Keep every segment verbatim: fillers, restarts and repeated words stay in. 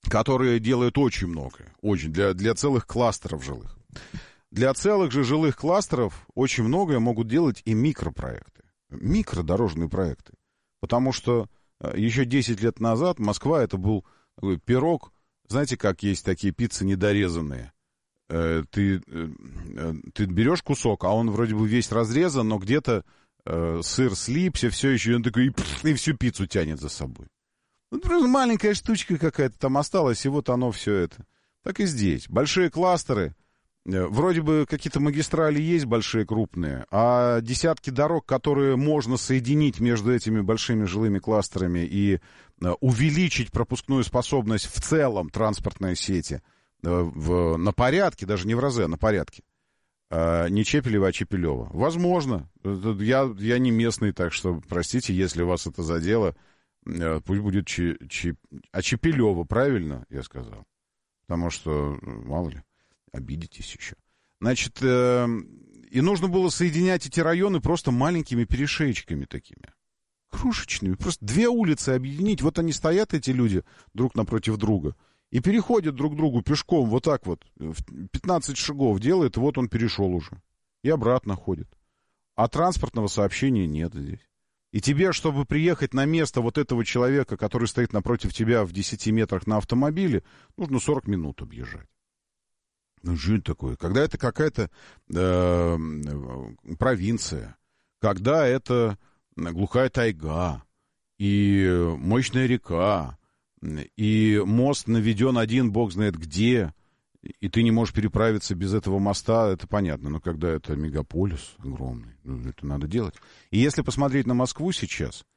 которые делают очень многое, очень, для, для целых кластеров жилых. Для целых же жилых кластеров очень многое могут делать и микропроекты, микродорожные проекты. Потому что еще десять лет назад Москва это был такой пирог, знаете, как есть такие пиццы недорезанные. Ты, ты берешь кусок, а он вроде бы весь разрезан, но где-то сыр слипся, все еще, и он такой, и всю пиццу тянет за собой. Ну, просто маленькая штучка какая-то там осталась, и вот оно все это. Так и здесь. Большие кластеры, вроде бы какие-то магистрали есть большие, крупные, а десятки дорог, которые можно соединить между этими большими жилыми кластерами и увеличить пропускную способность в целом транспортной сети в, на порядке, даже не в разы, а на порядке. Не Чепелева, а Чепелева. Возможно. Я, я не местный, так что, простите, если вас это задело. Пусть будет Ч, Ч, а Чепелева, правильно я сказал? Потому что, мало ли, обидитесь еще. Значит, э, и нужно было соединять эти районы просто маленькими перешеечками такими. Крошечными. Просто две улицы объединить. Вот они стоят, эти люди, друг напротив друга, и переходят друг к другу пешком вот так вот. пятнадцать шагов делает, и вот он перешел уже. И обратно ходит. А транспортного сообщения нет здесь. И тебе, чтобы приехать на место вот этого человека, который стоит напротив тебя в десяти метрах на автомобиле, нужно сорок минут объезжать. Ну, что это такое? Когда это какая-то э, провинция, когда это глухая тайга, и мощная река, и мост наведен один, бог знает где, и ты не можешь переправиться без этого моста, это понятно. Но когда это мегаполис огромный, ну, это надо делать. И если посмотреть на Москву сейчас,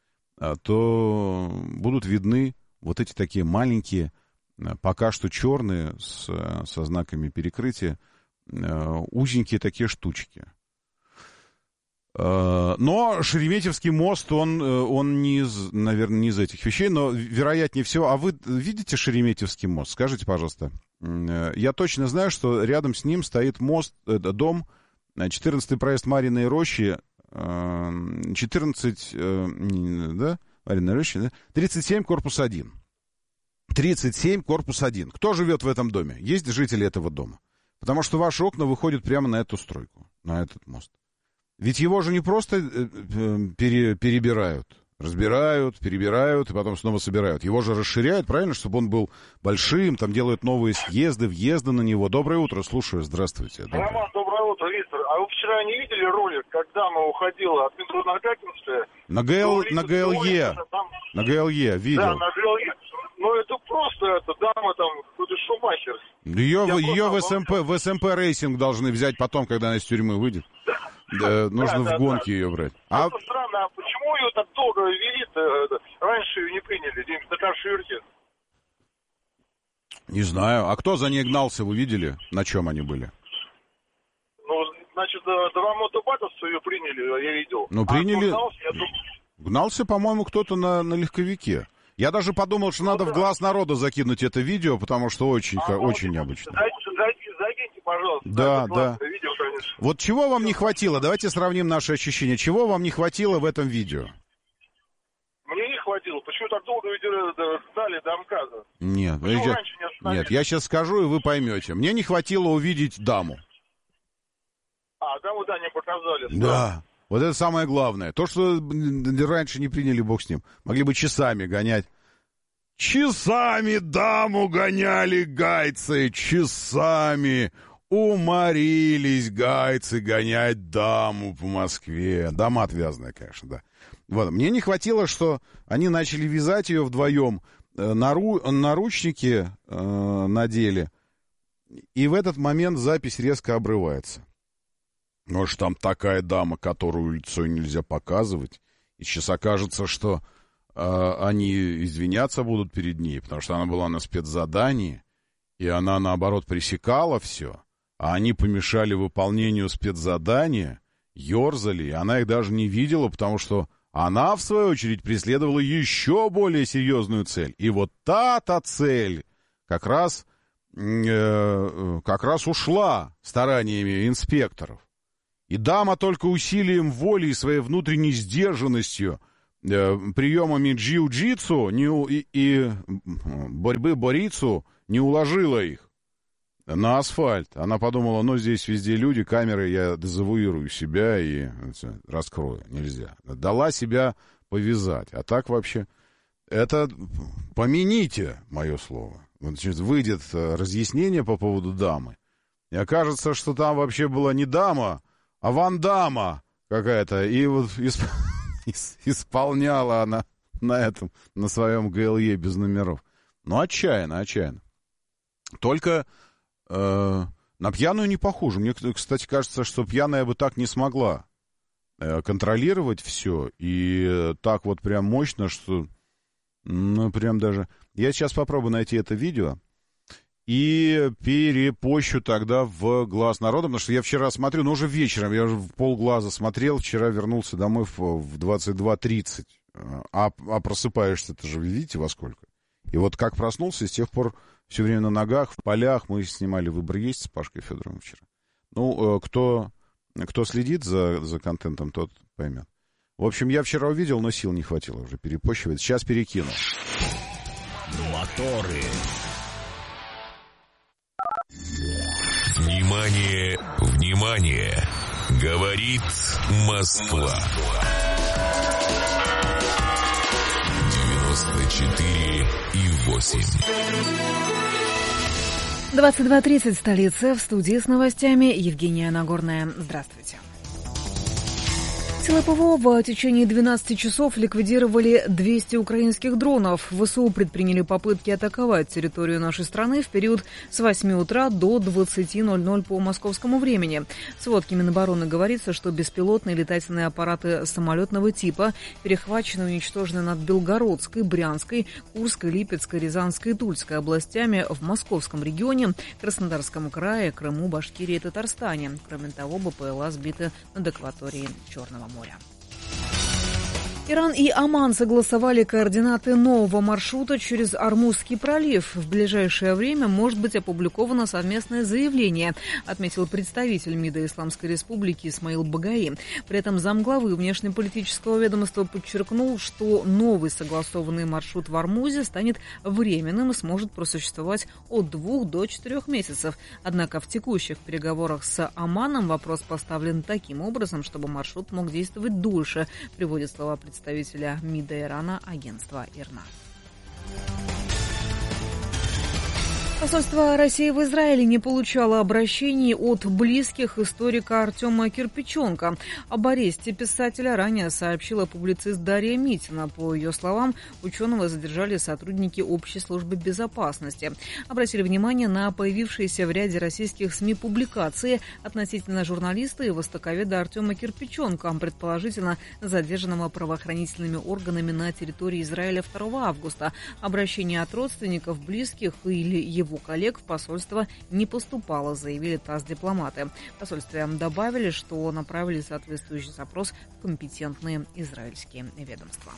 то будут видны вот эти такие маленькие, пока что черные, с, со знаками перекрытия, узенькие такие штучки. Но Шереметьевский мост, он, он не из, наверное, не из этих вещей, но вероятнее всего. А вы видите Шереметьевский мост? Скажите, пожалуйста. Я точно знаю, что рядом с ним стоит мост, дом, четырнадцатый проезд Марьиной рощи, четырнадцать, да, Марьиной рощи, да, тридцать семь, корпус один. тридцать семь, корпус один. Кто живет в этом доме? Есть жители этого дома? Потому что ваши окна выходят прямо на эту стройку, на этот мост. Ведь его же не просто пере, перебирают, разбирают, перебирают и потом снова собирают. Его же расширяют, правильно, чтобы он был большим, там делают новые съезды, въезды на него. Доброе утро, слушаю, здравствуйте. Доброе. Роман, доброе утро, Виктор. А вы вчера не видели ролик, как дама уходила от метро на Гатинское? На ГЛ, на ГЛЕ, там... на ГЛЕ, видел. Да, на ГЛЕ. Ну, это просто, это дама там, какой-то Шумахер. Ее, ее в СМП, в СМП рейсинг должны взять потом, когда она из тюрьмы выйдет. Да, нужно да, в гонке да, ее брать. А... А... странно, а почему ее так долго вели-то? Раньше ее не приняли, Демидов Ширкин. Не знаю. А кто за ней гнался, вы видели? На чем они были? Ну, значит, два мотобатовца ее приняли, я видел. Ну, приняли... А гнался, я думаю... гнался, по-моему, кто-то на, на легковике. Я даже подумал, что ну, надо да. в глаз народа закинуть это видео, потому что очень, а, очень ну, необычно. Закиньте, закиньте, пожалуйста. Да, да. Видео, вот чего вам не хватило? Давайте сравним наши ощущения. Чего вам не хватило в этом видео? Мне не хватило. Почему так долго ждали до МКАДа? Нет, я... не Нет, я сейчас скажу, и вы поймете. Мне не хватило увидеть даму. А, даму, да, не показали. Да. да. Вот это самое главное. То, что раньше не приняли, бог с ним. Могли бы часами гонять. Часами даму гоняли гайцы, часами. Уморились гайцы гонять даму по Москве. Дама отвязная, конечно, да. Вот. Мне не хватило, что они начали вязать ее вдвоем, нару... наручники э, надели, и в этот момент запись резко обрывается. Может, там такая дама, которую лицо нельзя показывать, и сейчас окажется, что э, они извиняться будут перед ней, потому что она была на спецзадании, и она, наоборот, пресекала все, а они помешали выполнению спецзадания, ерзали, и она их даже не видела, потому что она, в свою очередь, преследовала еще более серьезную цель. И вот та-то цель как раз, э, как раз ушла стараниями инспекторов. И дама только усилием воли и своей внутренней сдержанностью приемами джиу-джитсу не у, и, и борьбы борицу не уложила их на асфальт. Она подумала, ну, здесь везде люди, камеры, я дезавуирую себя и раскрою. Нельзя. Дала себя повязать. А так вообще... Это помяните мое слово. Значит, выйдет разъяснение по поводу дамы. И окажется, что там вообще была не дама, а вандама какая-то. И вот исп... исполняла она на этом, на своем ГЛЕ без номеров. Ну, отчаянно, отчаянно. Только э, на пьяную не похоже. Мне, кстати, кажется, что пьяная бы так не смогла э, контролировать все. И так вот прям мощно, что... Ну, прям даже... Я сейчас попробую найти это видео и перепощу тогда в глаз народа, потому что я вчера смотрю, ну, уже вечером, я уже в полглаза смотрел, вчера вернулся домой в, в двадцать два тридцать. А, а просыпаешься-то же, видите, во сколько? И вот как проснулся, и с тех пор все время на ногах, в полях. Мы снимали «Выбор есть» с Пашкой Федоровым вчера. Ну, кто, кто следит за, за контентом, тот поймет. В общем, я вчера увидел, но сил не хватило уже перепощивать. Сейчас перекину. Моторы. Внимание, внимание! Говорит Москва. девяносто четыре и восемь. двадцать два тридцать, столица, в студии с новостями Евгения Нагорная. Здравствуйте. Силы ПВО в течение двенадцати часов ликвидировали двести украинских дронов. ВСУ предприняли попытки атаковать территорию нашей страны в период с восьми утра до двадцати ноль-ноль по московскому времени. В сводке Минобороны говорится, что беспилотные летательные аппараты самолетного типа перехвачены и уничтожены над Белгородской, Брянской, Курской, Липецкой, Рязанской и Тульской областями, в Московском регионе, Краснодарском крае, Крыму, Башкирии и Татарстане. Кроме того, БПЛА сбиты над акваторией Черного моря. Иран и Оман согласовали координаты нового маршрута через Ормузский пролив. В ближайшее время может быть опубликовано совместное заявление, отметил представитель МИДа Исламской Республики Исмаил Багаи. При этом замглавы внешнеполитического ведомства подчеркнул, что новый согласованный маршрут в Ормузе станет временным и сможет просуществовать от двух до четырех месяцев. Однако в текущих переговорах с Оманом вопрос поставлен таким образом, чтобы маршрут мог действовать дольше, приводит слова представителя. представителя МИДа Ирана, агентства ИРНА. Посольство России в Израиле не получало обращений от близких историка Артема Кирпиченко. Об аресте писателя ранее сообщила публицист Дарья Митина. По ее словам, ученого задержали сотрудники Общей службы безопасности. Обратили внимание на появившиеся в ряде российских СМИ публикации относительно журналиста и востоковеда Артема Кирпиченко, предположительно задержанного правоохранительными органами на территории Израиля второго августа. Обращение от родственников, близких или его коллег в посольство не поступало, заявили ТАСС-дипломаты. В посольстве добавили, что направили соответствующий запрос в компетентные израильские ведомства.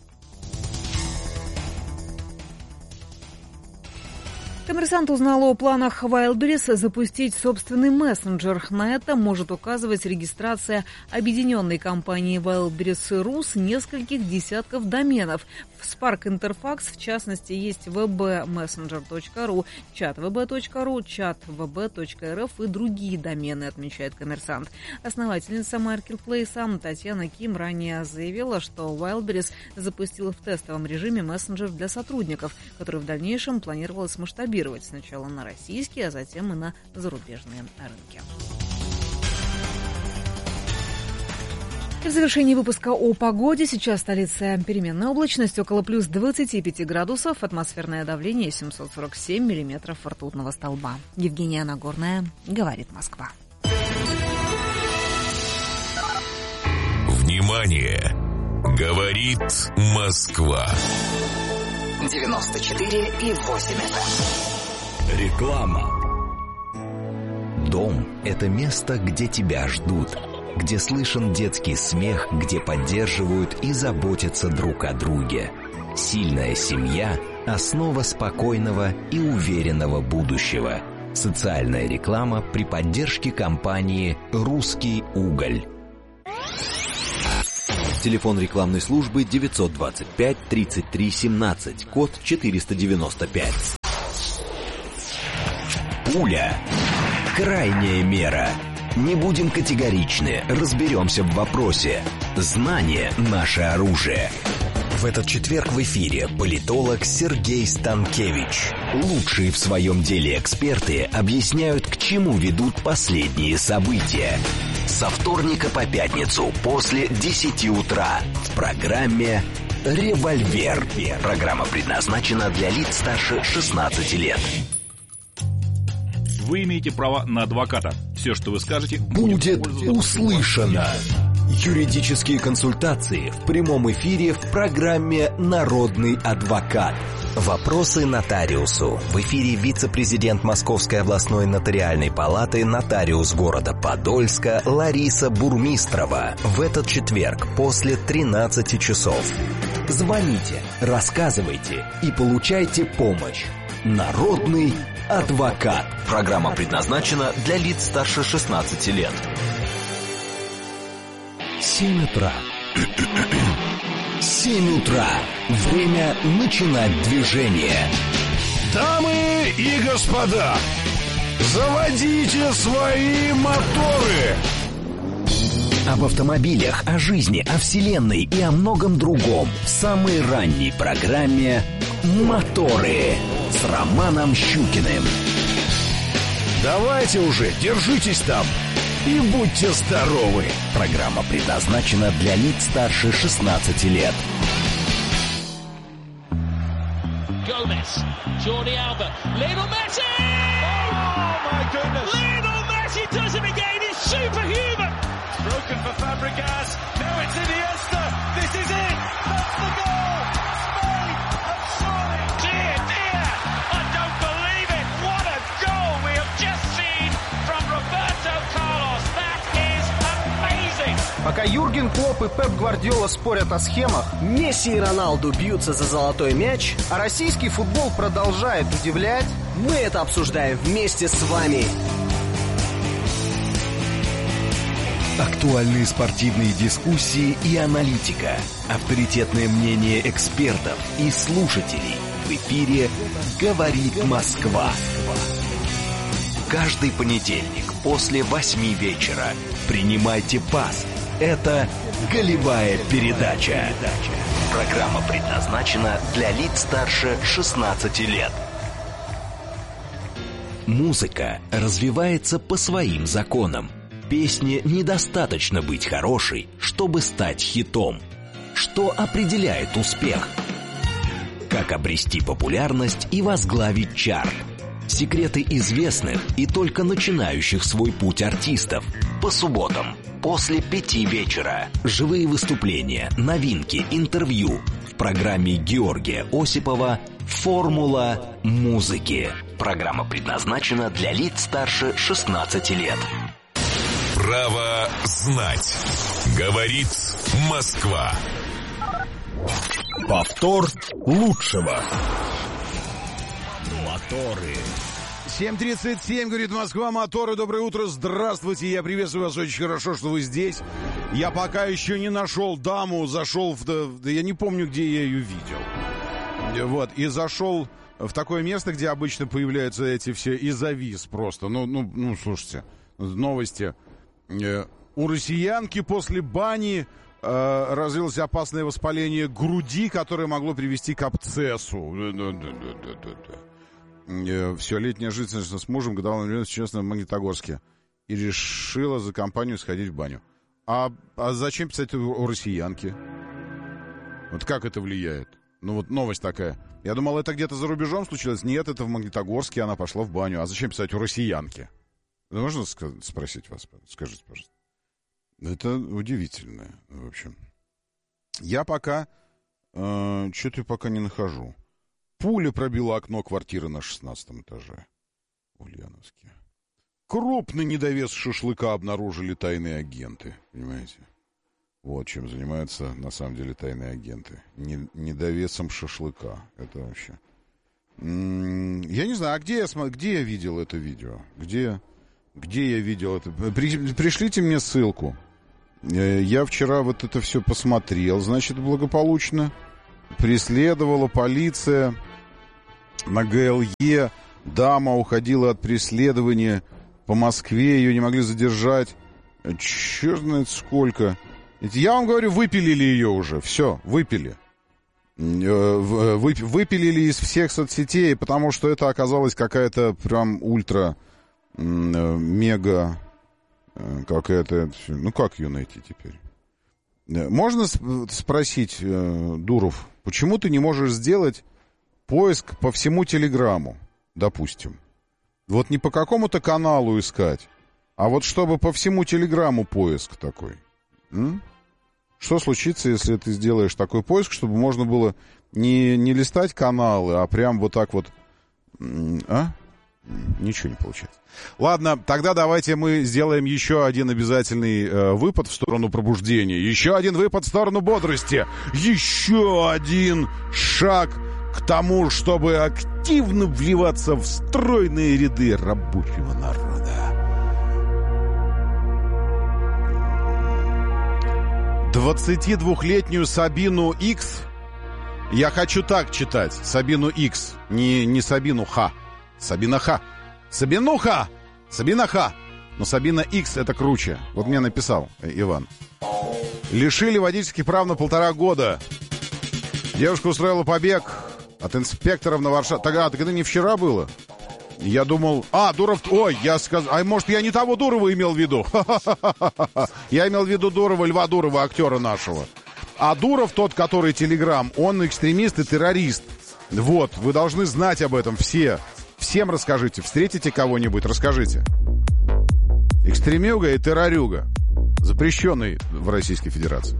Коммерсант узнал о планах Wildberries запустить собственный мессенджер. На это может указывать регистрация объединенной компании Wildberries.ру с нескольких десятков доменов. В Spark Interfax, в частности, есть ви би мессенджер точка ру, чат ви би точка ру, чат ви би точка эр эф и другие домены, отмечает коммерсант. Основательница маркетплейса Татьяна Ким ранее заявила, что Wildberries запустила в тестовом режиме мессенджер для сотрудников, который в дальнейшем планировалось масштабировать сначала на российские, а затем и на зарубежные рынки. И в завершении выпуска о погоде. Сейчас столица переменная облачность, около плюс двадцати пяти градусов, атмосферное давление семьсот сорок семь миллиметров ртутного столба. Евгения Нагорная, говорит Москва. Внимание! Говорит Москва. девяносто четыре и восемь эф эм. Реклама. Дом – это место, где тебя ждут, где слышен детский смех, где поддерживают и заботятся друг о друге. Сильная семья – основа спокойного и уверенного будущего. Социальная реклама при поддержке компании «Русский уголь». Телефон рекламной службы девятьсот двадцать пять тридцать три семнадцать, код четыреста девяносто пять. Пуля. Крайняя мера. Не будем категоричны, разберемся в вопросе. Знание – наше оружие. В этот четверг в эфире политолог Сергей Станкевич. Лучшие в своем деле эксперты объясняют, к чему ведут последние события. Со вторника по пятницу после десяти утра в программе «Револьвер». Программа предназначена для лиц старше шестнадцати лет. Вы имеете право на адвоката. Все, что вы скажете, будет услышано. Юридические консультации в прямом эфире в программе «Народный адвокат». Вопросы нотариусу. В эфире вице-президент Московской областной нотариальной палаты, нотариус города Подольска Лариса Бурмистрова. В этот четверг после тринадцати часов. Звоните, рассказывайте и получайте помощь. Народный адвокат. Программа предназначена для лиц старше шестнадцати лет. семь утра. семь утра. Время начинать движение. Дамы и господа, заводите свои моторы. Об автомобилях, о жизни, о вселенной и о многом другом в самой ранней программе «Моторы» с Романом Щукиным. Давайте уже, держитесь там и будьте здоровы. Программа предназначена для лиц старше шестнадцати лет. Gomez, Jordi Alba, Lionel Messi! Oh my goodness! Lionel Messi does it again. He's superhuman. Broken for Fabregas. Now it's Iniesta. This is it. That's the goal. Spain have surely. Dear, dear, I don't believe it. What a goal we have just seen from Roberto Carlos. That is amazing. Пока Юрген Клопп и Пеп Гвардиола спорят о схемах, Месси и Роналду бьются за золотой мяч, а российский футбол продолжает удивлять, мы это обсуждаем вместе с вами. Актуальные спортивные дискуссии и аналитика. Авторитетное мнение экспертов и слушателей. В эфире «Говорит Москва». Каждый понедельник после восьми вечера принимайте пас. Это «Голевая передача». Программа предназначена для лиц старше шестнадцати лет. Музыка развивается по своим законам. Песне недостаточно быть хорошей, чтобы стать хитом. Что определяет успех? Как обрести популярность и возглавить чарт? Секреты известных и только начинающих свой путь артистов. По субботам после пяти вечера. Живые выступления, новинки, интервью. В программе Георгия Осипова «Формула музыки». Программа предназначена для лиц старше шестнадцати лет. Право знать. Говорит Москва. Повтор лучшего. Моторы. семь тридцать семь, говорит Москва, моторы, доброе утро, здравствуйте, я приветствую вас, очень хорошо, что вы здесь. Я пока еще не нашел даму, зашел в... Да, я не помню, где я ее видел. Вот, и зашел в такое место, где обычно появляются эти все, и завис просто. Ну, ну, ну слушайте, новости. У россиянки после бани э, развилось опасное воспаление груди, которое могло привести к абсцессу. Все, летняя жизнь с мужем, годовалым честно в Магнитогорске. И решила за компанию сходить в баню. А, а зачем писать у россиянки? Вот как это влияет? Ну вот новость такая. Я думал, это где-то за рубежом случилось. Нет, это в Магнитогорске, она пошла в баню. А зачем писать у россиянки? Можно спросить вас? Скажите, пожалуйста. Это удивительно, в общем. Я пока... Э, что-то пока не нахожу. Пуля пробила окно квартиры на шестнадцатом этаже в Ульяновске. Крупный недовес шашлыка обнаружили тайные агенты. Понимаете? Вот чем занимаются на самом деле тайные агенты. Не, недовесом шашлыка. Это вообще... М-м, я не знаю, а где я, где я видел это видео? Где... Где я видел это? При, пришлите мне ссылку. Я вчера вот это все посмотрел, значит, благополучно. Преследовала полиция на ГЛЕ. Дама уходила от преследования по Москве, ее не могли задержать. Черт знает сколько. Я вам говорю, выпилили ее уже. Все, выпили. Выпилили из всех соцсетей, потому что это оказалась какая-то прям ультра мега какая-то... Ну, как ее найти теперь? Можно спросить, Дуров, почему ты не можешь сделать поиск по всему Телеграмму, допустим? Вот не по какому-то каналу искать, а вот чтобы по всему Телеграмму поиск такой. М? Что случится, если ты сделаешь такой поиск, чтобы можно было не, не листать каналы, а прям вот так вот... А? Ничего не получается. Ладно, тогда давайте мы сделаем еще один обязательный э, выпад в сторону пробуждения. Еще один выпад в сторону бодрости. Еще один шаг к тому, чтобы активно вливаться в стройные ряды рабочего народа. двадцатидвухлетнюю Сабину Икс, я хочу так читать, Сабину Икс, не, не Сабину Х, Сабина Х, Сабинуха, Сабина Х, но Сабина Икс это круче, вот мне написал Иван. Лишили водительских прав на полтора года. Девушка устроила побег от инспекторов на Варшаве. Тогда, так это не вчера было? Я думал... А, Дуров... Ой, я сказал... А может, я не того Дурова имел в виду? Я имел в виду Дурова, Льва Дурова, актера нашего. А Дуров, тот, который Телеграм, он экстремист и террорист. Вот, вы должны знать об этом все. Всем расскажите. Встретите кого-нибудь, расскажите. Экстремюга и террорюга. Запрещенный в Российской Федерации.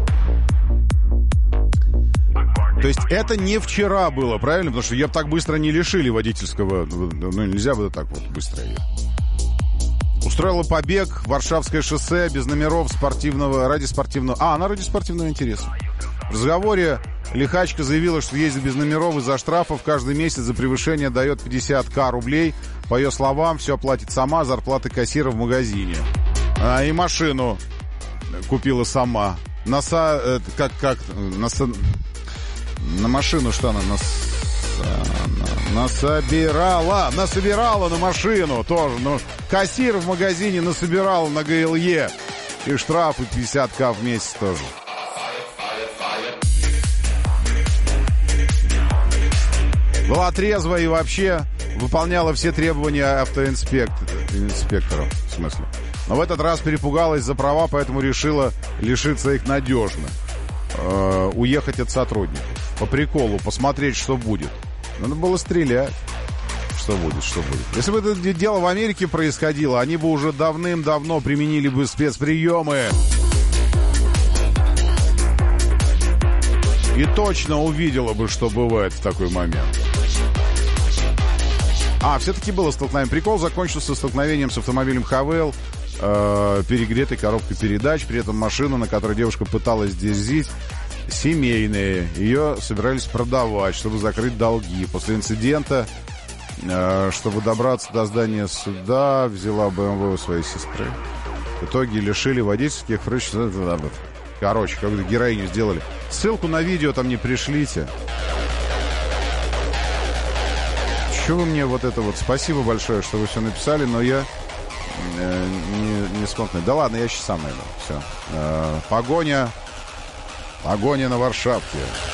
То есть это не вчера было, правильно? Потому что ее так быстро не лишили водительского... Ну, нельзя было так вот быстро ее. Устроила побег, Варшавское шоссе, без номеров, спортивного, ради спортивного... А, она ради спортивного интереса. В разговоре лихачка заявила, что ездит без номеров из-за штрафов. Каждый месяц за превышение дает пятьдесят тысяч рублей. По ее словам, все оплатит сама, зарплаты кассира в магазине. А, и машину купила сама. Наса... Э, как... как... Наса... На машину что она нас... насобирала? Насобирала на машину тоже. Ну, кассир в магазине насобирал на ГЛЕ. И штрафы пятьдесят тысяч в месяц тоже. Была трезвая и вообще выполняла все требования автоинспекторов. В смысле. Но в этот раз перепугалась за права, поэтому решила лишиться их надежно. Э, уехать от сотрудников. По приколу, посмотреть, что будет. Надо было стрелять. Что будет, что будет. Если бы это дело в Америке происходило, они бы уже давным-давно применили бы спецприемы. И точно увидела бы, что бывает в такой момент. А, все-таки было столкновение. Прикол закончился столкновением с автомобилем Хавейл, э, перегретой коробкой передач. При этом машина, на которой девушка пыталась дерзить, семейные. Ее собирались продавать, чтобы закрыть долги. После инцидента, э, чтобы добраться до здания суда, взяла БМВ у своей сестры. В итоге лишили водительских. Короче, какую-то героиню сделали. Ссылку на видео там не пришлите. Чего вы мне вот это вот... Спасибо большое, что вы все написали, но я э, не, не смог найти. Да ладно, я сейчас сам найду. Все. Э, погоня... Погоня на Варшавке.